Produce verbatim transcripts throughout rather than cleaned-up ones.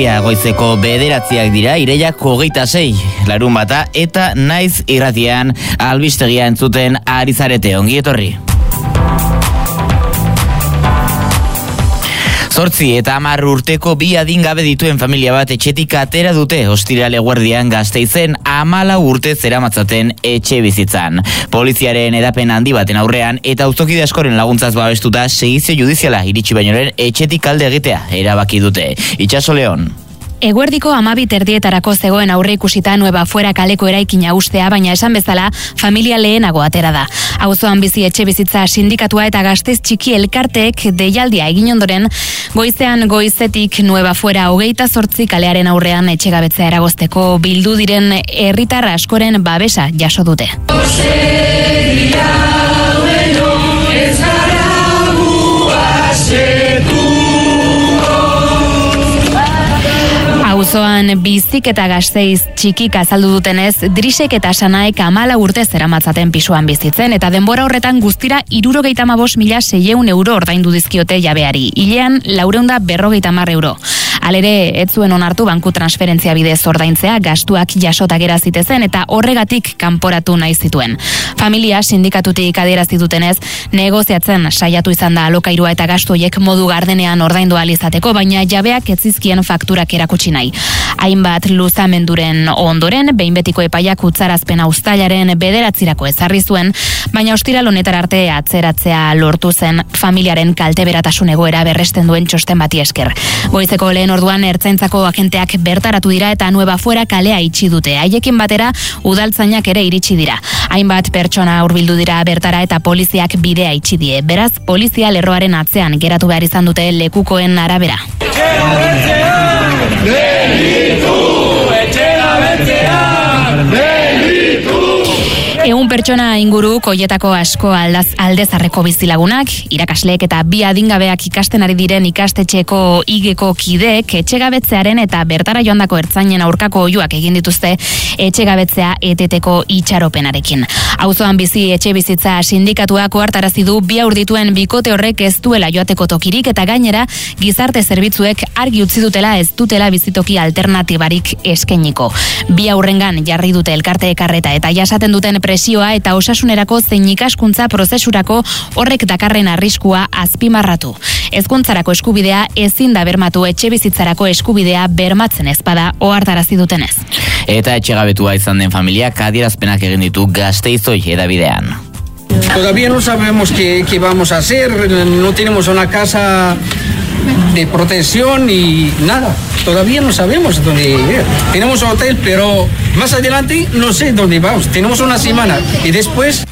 zazpia goizeko bederatziak dira, iraiak hogeita sei, larun bata, eta naiz irratian albistegia entzuten ari zarete, ongi etorri. Zortzi eta hamar urteko bi adingabe dituen familia bat etxetik atera dute ostirale eguerdian Gasteizen hamalau urte zeramatzaten etxe bizitzan. Poliziaren edapen handi baten aurrean eta auzokide askoren laguntzaz babestuta segizio judiziala iritsi bainoren etxetik alde egitea erabaki dute. Itxaso Leon. Eguerdiko hamabi terdietarako zegoen aurre ikusita Nueva Fuera kaleko eraikina ustea, baina esan bezala familia lehenago atera da. Auzoan bizi etxe bizitza sindikatua eta Gasteiz txiki elkarteek deialdia egin ondoren, goizean goizetik Nueva Fuera hogeita zortzi kalearen aurrean etxegabetzea eragozteko bildu diren herritar askoren babesa jaso dute. Auzoan bizik eta Gasteiz txikik azaldu dutenez, Drisek eta Sanaek hamala urte zeramatzaten pisuan bizitzen, eta denbora horretan guztira hirurogeita hamabost mila seiehun euro ordaindu dizkiote jabeari. Hilean laurehun eta berrogeita hamar euro. Halere, ez zuen onartu banku transferentzia bidez ordaintzea, gastuak jasota gera zitezen eta horregatik kanporatu nahi zituen. Familia sindikatutik adierazi dutenez, negoziatzen saiatu izan da alokairua eta gastu horiek modu gardenean ordaindu ahal izateko, baina jabeak ez zizkien fakturak erakutsi nahi. Hainbat luzamenduren ondoren, behin betiko epaiak utzarazpena uztailaren bederatzirako ezarri zuen, baina ostiral honetara arte atzeratzea lortu zen familiaren kalteberatasun egoera berresten duen txosten bati esker. Goizeko lehen orduan ertzaintzako agenteak bertaratu dira eta Nueva Fuera kalea itxi dute. Haiekin batera udaltzainak ere iritsi dira. Hainbat pertsona hurbildu dira bertara eta poliziak bidea itxi die. Beraz, polizia lerroaren atzean geratu behar izan dute lekukoen arabera. Egun pertsona inguru koietako asko aldaz, aldezarreko bizilagunak, irakasleek eta bi adingabeak ikasten ari diren ikastetxeko igeko kideek etxegabetzearen eta bertara joandako ertzainen aurkako oihuak egin dituzte etxegabetzea eteteko itxaropenarekin. Auzoan bizi etxe bizitza sindikatuak ohartarazi du bi haur dituen bikote horrek ez duela joateko tokirik eta gainera gizarte zerbitzuek argi utzi dutela ez dutela bizitoki alternatibarik eskainiko. Bi haurrengan jarri dute elkarte ekarreta eta jasaten duten presioa eta osasunerako zein ikaskuntza prozesurako horrek dakarren arriskua azpimarratu. Hezkuntzarako eskubidea ezin da bermatu etxe bizitzarako eskubidea bermatzen ezpada ohartarazi dutenez. Eta etxegabetua izan den familiak adierazpenak egin ditu Gasteizoi edabidean. Todavía no sabemos qué, qué vamos a hacer, no tenemos una casa de protección y nada, todavía no sabemos dónde ir. Tenemos un hotel, pero más adelante no sé dónde vamos. Tenemos una semana y después...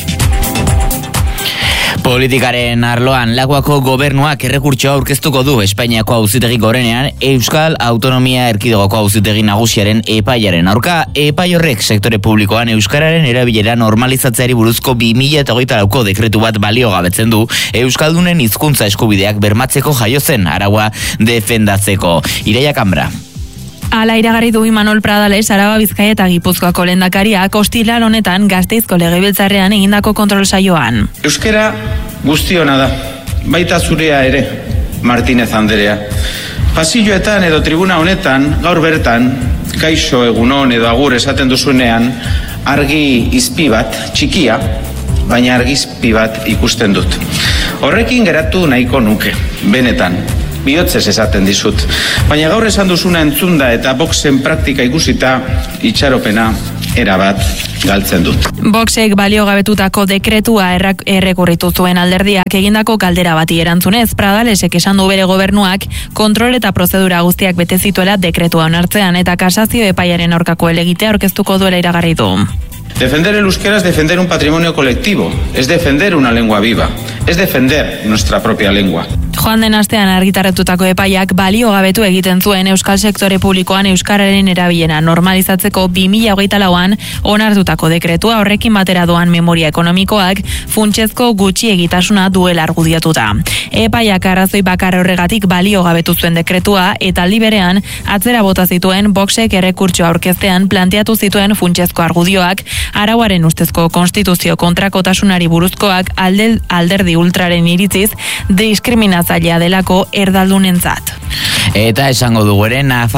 Politikaren arloan Lakuako gobernuak errekurtsoa aurkeztuko du Espainiako Auzitegi Gorenean Euskal Autonomia Erkidegoko Auzitegi Nagusiaren epaiaren aurka. Epai horrek sektore publikoan euskararen erabilera normalizatzeari buruzko bi mila hogeita lauko dekretu bat baliogabetzen du euskaldunen hizkuntza eskubideak bermatzeko jaio zen araua defendatzeko. Ireia Kambra. Ala iragarri du Imanol Pradales, Araba, Bizkaia eta Gipuzkoako lehendakariak ostiral honetan Gasteizko legebiltzarrean egindako kontrol saioan. Euskera guztiona da, baita zurea ere, Martínez Anderea. Pasilloetan edo tribuna honetan, gaur bertan, kaixo egunon edo agur esaten duzunean, argi izpi bat, txikia, baina argizpi bat ikusten dut. Horrekin geratu nahiko nuke, benetan. Bihotzez esaten dizut. Baina gaur esan duzuna entzunda eta boxen praktika ikusita itxaropena erabat galtzen dut. Boxek baliogabetutako dekretua errekurritu zuen alderdiak egindako kaldera bati erantzunez, Pradalesek esan du bere gobernuak kontrol eta prozedura guztiak bete zituela dekretua onartzean eta kasazio epaiaren aurkako helegitea aurkeztuko duela iragarri du. Defender el euskera es defender un patrimonio colectivo, es defender una lengua viva, es defender nuestra propia lengua. Joan den astean argitarretutako epaiak baliogabetu egiten zuen euskal sektore publikoan euskararen erabilera normalizatzeko bi mila hogeita lauan onartutako dekretua horrekin batera doan memoria ekonomikoak funtsezko gutxiegitasuna duela argudiatuta. Epaiak arrazoi bakar horregatik baliogabetu zuen dekretua eta aldi berean atzera bota zituen Voxek errekurtsoa aurkeztean planteatu zituen funtsezko argudioak arauaren ustezko konstituzio kontrakotasunari buruzkoak alde, alderdi ultraren iritziz diskriminatzailea delako erdaldunentzat. Eta esango dugu ere,